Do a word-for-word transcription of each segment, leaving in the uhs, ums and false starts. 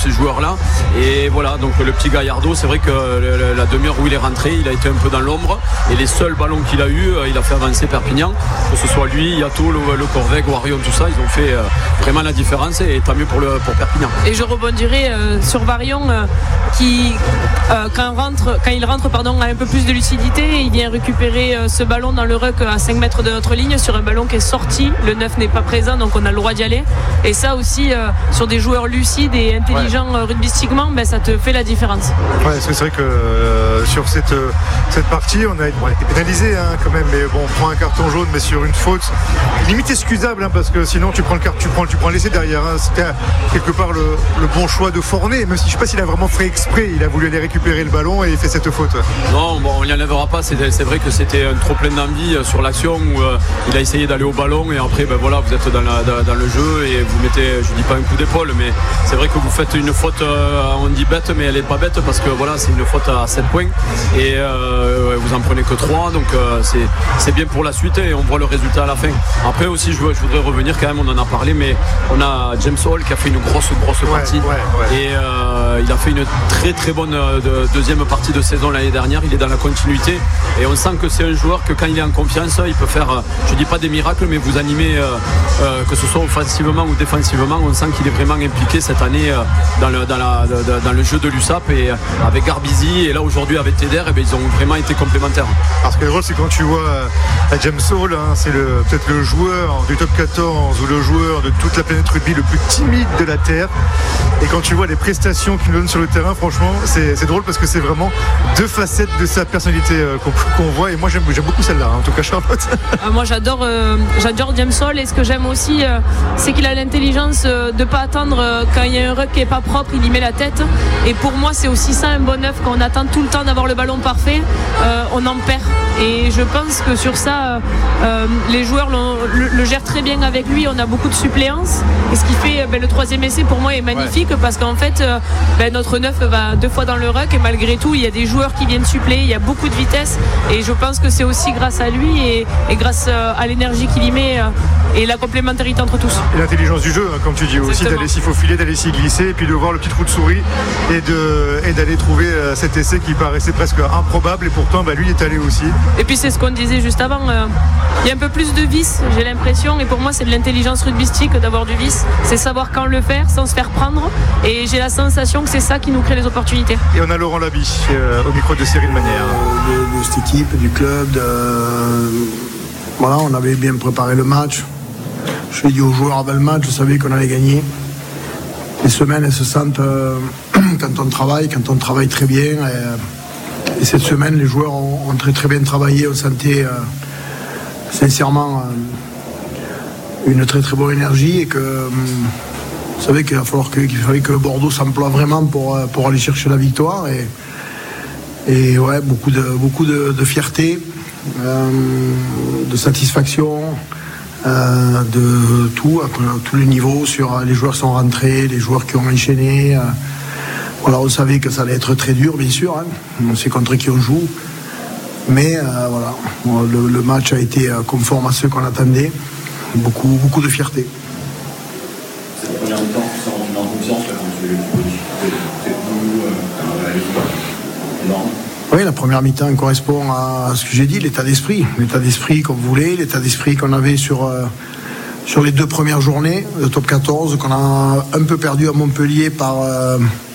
ces joueurs-là. Et voilà, donc le petit Gallardo, c'est vrai que la demi-heure où il est rentré, il a été un peu dans l'ombre. Et les seuls ballons qu'il a eu, il a fait avancer Perpignan. Que ce soit lui, Yato, le, le Corvec, Warion, tout ça, ils ont fait euh, vraiment la différence. Et tant mieux pour, le, pour Perpignan. Et je rebondirai euh, sur Warion euh, qui, euh, quand, rentre, quand il rentre pardon, a un peu plus de lucidité. Il vient récupérer euh, ce ballon dans le ruck à cinq mètres de notre ligne sur un ballon qui est sorti. Le neuf n'est pas présent, donc on a le droit d'y aller. Et ça aussi, euh, sur des joueurs lucides et intelligents ouais. euh, rugbystiquement, ben, ça te fait la différence. Ouais, parce que c'est vrai que euh, sur cette, euh, cette partie, on a, bon, on a été pénalisé hein, quand même, mais bon, on prend un carton jaune, mais sur une faute limite excusable, hein, parce que sinon tu prends le carte, tu prends, tu prends l'essai derrière. Hein. C'était quelque part le, le bon choix de Fournet, même si je sais pas s'il a vraiment fait exprès, il a voulu aller récupérer le ballon et il fait cette faute. Non, bon, on n'y enlèvera pas. C'est, c'est vrai que c'était un trop plein d'envie euh, sur l'action où euh, il a essayé d'aller au ballon et après, ben voilà, vous êtes dans, la, dans, dans le jeu et vous mettez, je dis pas un coup d'épaule, mais c'est vrai que vous faites une faute, euh, on dit bête, mais elle est pas bête parce que voilà, c'est une faute à sept points et euh, vous en prenez que trois, donc euh, c'est, c'est bien pour la suite et on voit le résultat à la fin. Après aussi, je, je voudrais revenir quand même, on en a parlé, mais on a James Hall qui a fait une grosse, grosse ouais, partie ouais, ouais. et euh, il a fait une très, très bonne euh, de, deuxième partie de saison l'année dernière. Il est dans la continuité et on sent que c'est un joueur que quand il est en confiance, il peut faire, euh, je dis pas des miracles, mais vous animer, euh, euh, que ce soit offensivement ou défensivement. On sent qu'il est vraiment impliqué cette année euh, dans, le, dans, la, de, dans le jeu de l'U S A P et euh, avec Garbizi et là aujourd'hui avec Teder, et bien, ils ont vraiment été complémentaires. Alors ce qui est drôle, c'est quand tu vois euh, James Hall, hein, c'est le, peut-être le joueur du top quatorze ou le joueur de toute la planète rugby le plus timide de la Terre. Et quand tu vois les prestations qu'il nous donne sur le terrain, franchement, c'est, c'est drôle parce que c'est vraiment deux facettes de sa personnalité euh, qu'on, qu'on voit. Et moi, j'aime, j'aime beaucoup celle-là, hein, en tout cas, Charlotte. Ah, moi, j'adore, euh, j'adore James Hall. Et ce que j'aime aussi, euh, c'est qu'il a l'intelligence euh, de ne pas attendre euh, quand il y a un ruck qui n'est pas propre, il y met la tête. Et pour moi, c'est aussi ça un bon œuf. Quand on attend tout le temps d'avoir le ballon parfait, euh, on en perd. Et je pense que sur ça, euh, les joueurs le, le gèrent très bien avec lui. On a beaucoup de suppléances. Et ce qui fait ben, le troisième essai, pour moi, est magnifique ouais. parce qu'en fait, euh, ben, notre neuf va deux fois dans le ruck et malgré tout, il y a des joueurs qui viennent suppléer. Il y a beaucoup de vitesse. Et je pense que c'est aussi grâce à lui et, et grâce à l'énergie qu'il y met euh, et la complémentarité entre tous. Et l'intelligence du jeu, hein, comme tu dis aussi, Exactement. d'aller s'y faufiler, d'aller s'y glisser et puis de voir le petit trou de souris et, de, et d'aller trouver euh, cet essai qui paraissait presque improbable et pourtant bah, lui est allé aussi. Et puis c'est ce qu'on disait juste avant, il euh, y a un peu plus de vice, j'ai l'impression, et pour moi c'est de l'intelligence rugbystique d'avoir du vice, c'est savoir quand le faire sans se faire prendre, et j'ai la sensation que c'est ça qui nous crée les opportunités. Et on a Laurent Labi euh, au micro de Cyril Manière. De, de cette équipe, du club, de... voilà, on avait bien préparé le match. Je l'ai dit aux joueurs avant le match, je savais qu'on allait gagner. Les semaines, elles se sentent euh, quand on travaille, quand on travaille très bien. Et, et cette semaine, les joueurs ont, ont très très bien travaillé. On sentait euh, sincèrement euh, une très très bonne énergie et que euh, vous savez qu'il va falloir que, qu'il fallait que Bordeaux s'emploie vraiment pour, pour aller chercher la victoire. Et, et ouais, beaucoup de, beaucoup de, de fierté, euh, de satisfaction. Euh, de tout, à tous les niveaux, sur les joueurs qui sont rentrés, les joueurs qui ont enchaîné. Euh, voilà, on savait que ça allait être très dur, bien sûr. Hein. On sait contre qui on joue. Mais euh, voilà, le, le match a été conforme à ce qu'on attendait. Beaucoup, beaucoup de fierté. C'est la première temps que ça rentre en confiance quand tu es debout, euh, énorme. Oui, la première mi-temps correspond à ce que j'ai dit, l'état d'esprit. L'état d'esprit qu'on voulait, l'état d'esprit qu'on avait sur, euh, sur les deux premières journées de top quatorze, qu'on a un peu perdu à Montpellier par, euh,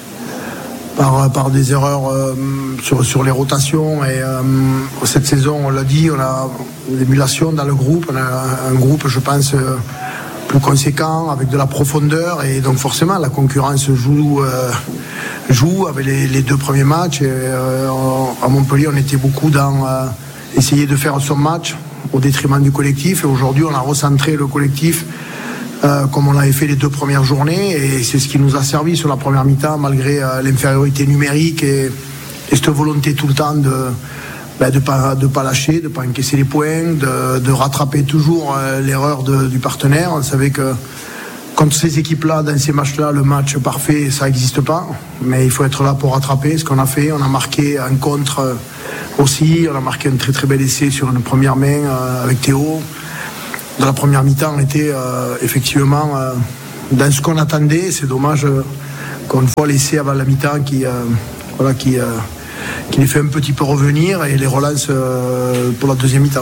par, par des erreurs euh, sur, sur les rotations. Et euh, cette saison, on l'a dit, on a l'émulation dans le groupe. On a un groupe, je pense, euh, plus conséquent, avec de la profondeur. Et donc forcément, la concurrence joue... Euh, joue avec les, les deux premiers matchs. Et, euh, à Montpellier, on était beaucoup dans euh, essayer de faire son match au détriment du collectif. Et aujourd'hui, on a recentré le collectif euh, comme on l'avait fait les deux premières journées. Et c'est ce qui nous a servi sur la première mi-temps, malgré euh, l'infériorité numérique et, et cette volonté tout le temps de ben, de pas de pas lâcher, de pas encaisser les points, de, de rattraper toujours euh, l'erreur de, du partenaire. On savait que contre ces équipes-là, dans ces matchs-là, le match parfait, ça n'existe pas. Mais il faut être là pour rattraper ce qu'on a fait. On a marqué un contre aussi. On a marqué un très très bel essai sur une première main euh, avec Théo. Dans la première mi-temps, on était euh, effectivement euh, dans ce qu'on attendait. C'est dommage euh, encore une fois l'essai avant la mi-temps qui, euh, voilà, qui, euh, qui les fait un petit peu revenir et les relance euh, pour la deuxième mi-temps.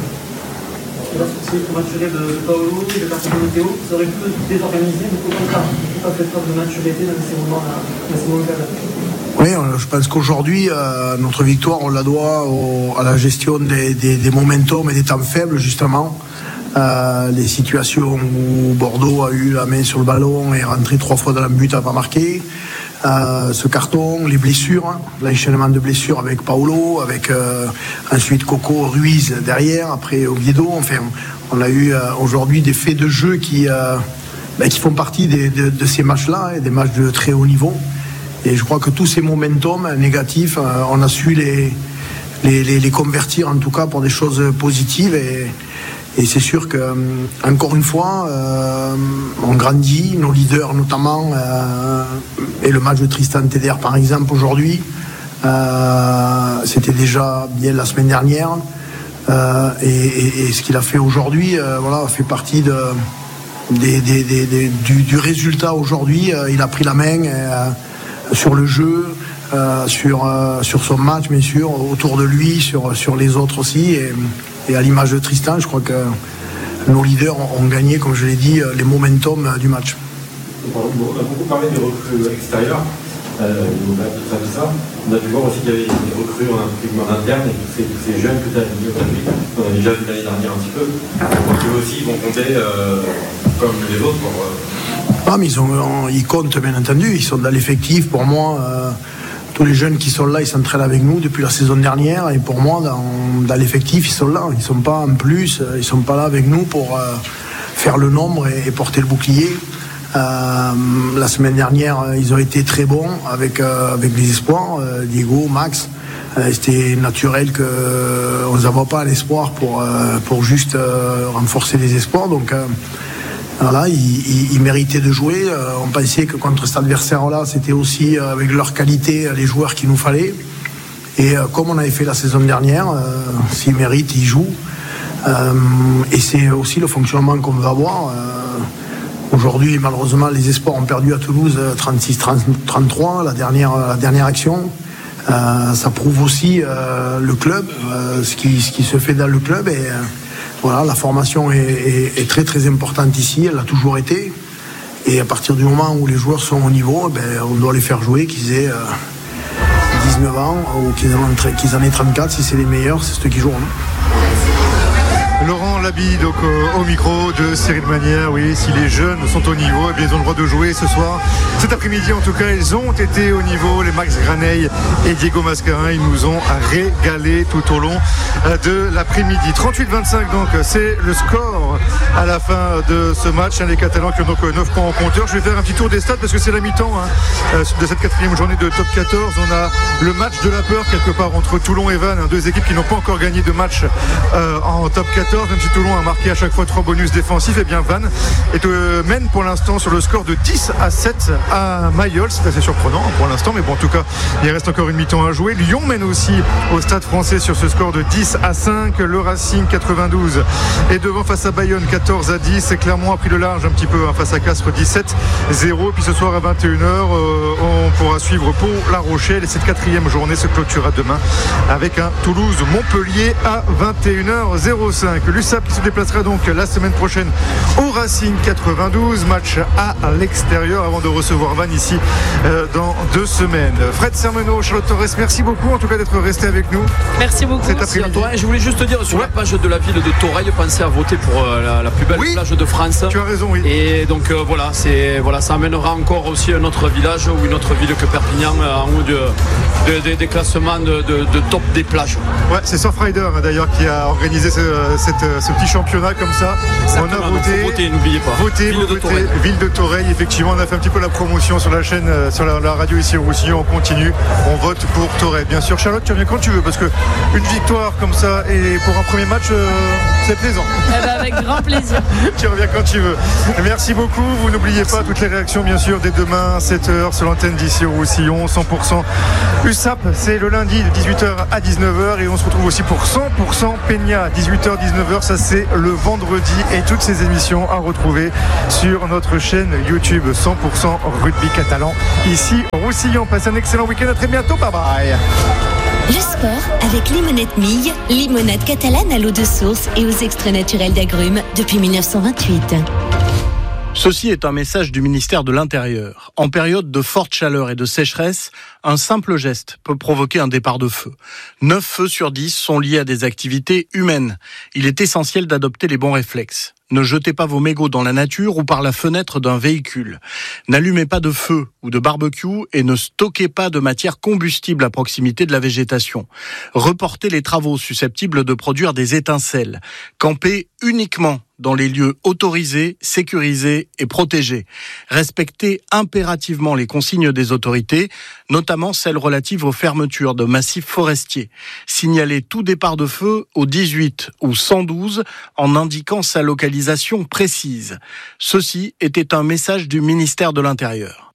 C'est pour maturité de Paolo et de Carpino Théo, ça aurait pu désorganiser, mais pourquoi pas fait preuve de maturité dans ces moments-là, dans ces moments-là. Oui, je pense qu'aujourd'hui, euh, notre victoire, on la doit au, à la gestion des, des, des momentum et des temps faibles, justement. Euh, les situations où Bordeaux a eu la main sur le ballon et est rentré trois fois dans le but, n'a pas marqué. Euh, ce carton, les blessures, hein, l'enchaînement de blessures avec Paolo, avec euh, ensuite Coco, Ruiz derrière, après Oviedo. Enfin, on a eu euh, aujourd'hui des faits de jeu qui, euh, ben, qui font partie des, de, de ces matchs-là, et des matchs de très haut niveau. Et je crois que tous ces momentum négatifs, euh, on a su les, les, les, les convertir en tout cas pour des choses positives. Et, et c'est sûr que, euh, encore une fois, euh, on grandit, nos leaders notamment, euh, et le match de Tristan Teder par exemple aujourd'hui, euh, c'était déjà bien la semaine dernière. Euh, et, et, et ce qu'il a fait aujourd'hui, euh, voilà, fait partie de, des, des, des, des, du, du résultat aujourd'hui. Euh, il a pris la main. Euh, sur le jeu, euh, sur, euh, sur son match bien sûr, autour de lui, sur, sur les autres aussi, et, et à l'image de Tristan, je crois que nos leaders ont, ont gagné, comme je l'ai dit, les momentum du match. On a beaucoup parlé des recrues extérieures, euh, on a pu voir aussi qu'il y avait des recrues en interne et tous ces, tous ces jeunes que tu as mis aujourd'hui, on a déjà vu l'année dernière un petit peu, qui aussi ils vont compter euh, comme les autres pour... Euh, Ah, mais ils, ont, ils comptent bien entendu, ils sont dans l'effectif. Pour moi, euh, tous les jeunes qui sont là, ils s'entraînent avec nous depuis la saison dernière. Et pour moi, dans, dans l'effectif, ils sont là. Ils ne sont pas en plus, ils ne sont pas là avec nous pour euh, faire le nombre et, et porter le bouclier. Euh, la semaine dernière, ils ont été très bons avec, euh, avec les espoirs. Euh, Diego, Max, euh, c'était naturel qu'on euh, ne les envoie pas à l'espoir pour, euh, pour juste euh, renforcer les espoirs. Donc, euh, Voilà, ils, ils, ils méritaient de jouer. Euh, on pensait que contre cet adversaire-là, c'était aussi euh, avec leur qualité les joueurs qu'il nous fallait. Et euh, comme on avait fait la saison dernière, euh, s'ils méritent, ils jouent. Euh, et c'est aussi le fonctionnement qu'on veut avoir. Euh, aujourd'hui, malheureusement, les espoirs ont perdu à Toulouse trente-six trente-trois, la dernière, la dernière action. Euh, ça prouve aussi euh, le club, euh, ce, qui, ce qui se fait dans le club. Et, euh, Voilà, la formation est, est, est très très importante ici, elle a toujours été. Et à partir du moment où les joueurs sont au niveau, ben, on doit les faire jouer, qu'ils aient euh, dix-neuf ans ou qu'ils en, qu'ils en aient trente-quatre, si c'est les meilleurs, c'est ceux qui jouent. Hein. Laurent Labi, donc euh, au micro de Série de Manière. Oui, si les jeunes sont au niveau, eh bien, ils ont le droit de jouer ce soir. Cet après-midi, en tout cas, ils ont été au niveau. Les Max Graneil et Diego Mascarin, ils nous ont régalé tout au long euh, de l'après-midi. trente-huit vingt-cinq, donc, c'est le score à la fin de ce match. Hein, les Catalans qui ont donc neuf points en compteur. Je vais faire un petit tour des stats parce que c'est la mi-temps hein, de cette quatrième journée de top quatorze. On a le match de la peur quelque part entre Toulon et Vannes, hein, deux équipes qui n'ont pas encore gagné de match euh, en top quatorze. Même si Toulon a marqué à chaque fois trois bonus défensifs, et bien Vannes est, euh, mène pour l'instant sur le score de dix à sept à Mayol. C'est assez surprenant hein, pour l'instant, mais bon, en tout cas, il reste encore une mi-temps à jouer. Lyon mène aussi au Stade Français sur ce score de dix à cinq. Le Racing quatre-vingt-douze est devant face à Bayonne quatorze à dix. Et Clermont a pris le large un petit peu hein, face à Castres dix-sept zéro. Puis ce soir à vingt et une heures, euh, on pourra suivre Pau-La Rochelle. Et cette quatrième journée se clôturera demain avec un Toulouse-Montpellier à vingt et une heures cinq. L'U S A P qui se déplacera donc la semaine prochaine au Racing quatre-vingt-douze, match à l'extérieur avant de recevoir Vannes ici euh, dans deux semaines. Fred Sermenot, Charlotte Torres, merci beaucoup en tout cas d'être resté avec nous. Merci beaucoup. Cet après-midi. Toi, je voulais juste te dire sur ouais. la page de la ville de Toreil, pensez à voter pour euh, la, la plus belle oui. plage de France. Tu as raison, oui. Et donc euh, voilà, c'est, voilà, ça amènera encore aussi un autre village ou une autre ville que Perpignan euh, en haut de, de, de, des classements de, de, de top des plages. Ouais, c'est Surfrider d'ailleurs qui a organisé ce, cette, ce petit championnat comme ça. Exactement, on a voté, voter, n'oubliez pas. Voter, ville, de Toreil. ville de Toreil, effectivement, on a fait un petit peu la promotion sur la chaîne, sur la, la radio ici au Roussillon. On continue, on vote pour Toreil. Bien sûr, Charlotte, tu reviens quand tu veux, parce que une victoire comme ça et pour un premier match, euh, c'est plaisant. Eh ben, avec grand plaisir. Tu reviens quand tu veux. Merci beaucoup. Vous n'oubliez pas toutes les réactions, bien sûr, dès demain, sept heures sur l'antenne d'ici. ici au Roussillon. cent pour cent U S A P, c'est le lundi de dix-huit heures à dix-neuf heures et on se retrouve aussi pour cent pour cent Peña, dix-huit heures dix-neuf heures, ça c'est le vendredi et toutes ces émissions à retrouver sur notre chaîne YouTube cent pour cent Rugby Catalan ici au Roussillon. Passez un excellent week-end, à très bientôt, bye bye. Le sport avec Limonade Mille, limonade catalane à l'eau de source et aux extraits naturels d'agrumes depuis dix-neuf cent vingt-huit. Ceci est un message du ministère de l'Intérieur. En période de forte chaleur et de sécheresse, un simple geste peut provoquer un départ de feu. neuf feux sur dix sont liés à des activités humaines. Il est essentiel d'adopter les bons réflexes. Ne jetez pas vos mégots dans la nature ou par la fenêtre d'un véhicule. N'allumez pas de feu ou de barbecue et ne stockez pas de matière combustible à proximité de la végétation. Reportez les travaux susceptibles de produire des étincelles. Campez uniquement dans les lieux autorisés, sécurisés et protégés. Respectez impérativement les consignes des autorités, notamment celles relatives aux fermetures de massifs forestiers. Signalez tout départ de feu au dix-huit ou cent douze en indiquant sa localisation précise. Ceci était un message du ministère de l'Intérieur.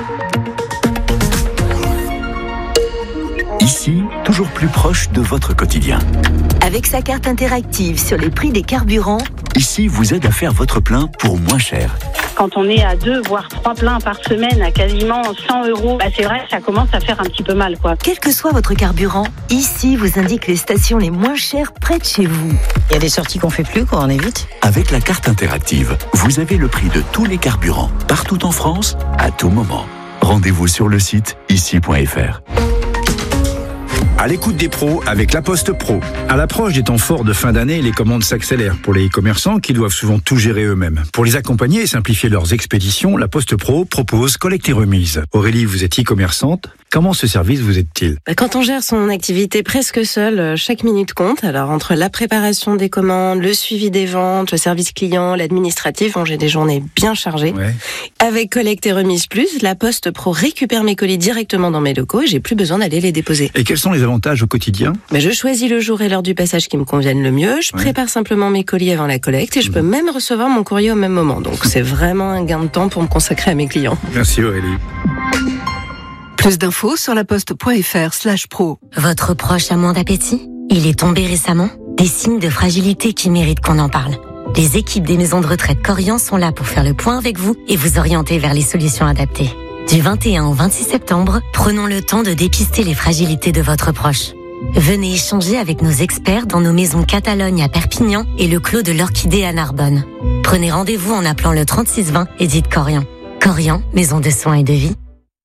Ici, toujours plus proche de votre quotidien. Avec sa carte interactive sur les prix des carburants, Ici vous aide à faire votre plein pour moins cher. Quand on est à deux, voire trois pleins par semaine à quasiment cent euros, bah c'est vrai que ça commence à faire un petit peu mal, quoi. Quel que soit votre carburant, ici vous indique les stations les moins chères près de chez vous. Il y a des sorties qu'on fait plus, quoi, on évite. Avec la carte interactive, vous avez le prix de tous les carburants, partout en France, à tout moment. Rendez-vous sur le site ici point f r. À l'écoute des pros avec La Poste Pro. À l'approche des temps forts de fin d'année, les commandes s'accélèrent pour les e-commerçants qui doivent souvent tout gérer eux-mêmes. Pour les accompagner et simplifier leurs expéditions, La Poste Pro propose collecte et remise. Aurélie, vous êtes e-commerçante. Comment ce service vous aide-t-il ? Quand on gère son activité presque seul, chaque minute compte. Alors entre la préparation des commandes, le suivi des ventes, le service client, l'administratif, bon, j'ai des journées bien chargées. Ouais. Avec collecte et remise plus, La Poste Pro récupère mes colis directement dans mes locaux et j'ai plus besoin d'aller les déposer. Et quels sont les avantages au quotidien ? Mais je choisis le jour et l'heure du passage qui me conviennent le mieux. Je ouais. prépare simplement mes colis avant la collecte et je mmh. peux même recevoir mon courrier au même moment. Donc c'est vraiment un gain de temps pour me consacrer à mes clients. Merci Aurélie. Plus d'infos sur laposte.fr slash pro. Votre proche a moins d'appétit ? Il est tombé récemment ? Des signes de fragilité qui méritent qu'on en parle. Les équipes des maisons de retraite Corian sont là pour faire le point avec vous et vous orienter vers les solutions adaptées. Du vingt et un au vingt-six septembre, prenons le temps de dépister les fragilités de votre proche. Venez échanger avec nos experts dans nos maisons Catalogne à Perpignan et le Clos de l'Orchidée à Narbonne. Prenez rendez-vous en appelant le trente-six vingt et dites Corian. Corian, maison de soins et de vie.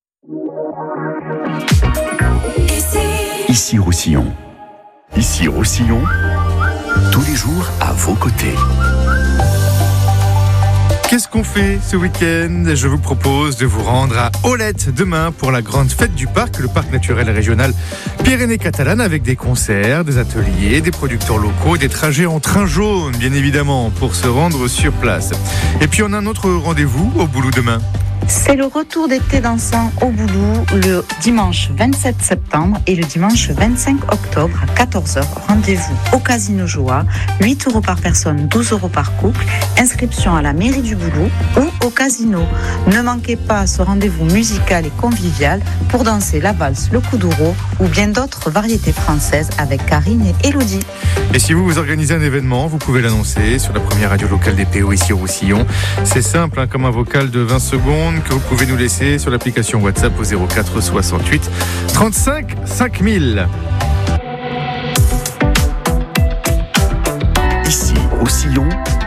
Ici Roussillon. Ici Roussillon, tous les jours à vos côtés. Qu'est-ce qu'on fait ce week-end ? Je vous propose de vous rendre à Olette demain pour la grande fête du parc, le parc naturel régional Pyrénées-Catalanes, avec des concerts, des ateliers, des producteurs locaux, des trajets en train jaune, bien évidemment, pour se rendre sur place. Et puis on a un autre rendez-vous au Boulou demain. C'est le retour d'été dansant au Boulou le dimanche vingt-sept septembre et le dimanche vingt-cinq octobre à quatorze heures. Rendez-vous au Casino Joie, huit euros par personne, douze euros par couple. Inscription à la mairie du Boulou ou au casino. Ne manquez pas ce rendez-vous musical et convivial pour danser la valse, le kuduro ou bien d'autres variétés françaises avec Karine et Elodie. Et si vous vous organisez un événement, vous pouvez l'annoncer sur la première radio locale des P O ici au Roussillon. C'est simple, hein, comme un vocal de vingt secondes que vous pouvez nous laisser sur l'application WhatsApp au zéro quatre soixante-huit trente-cinq cinq mille. Ici, Roussillon,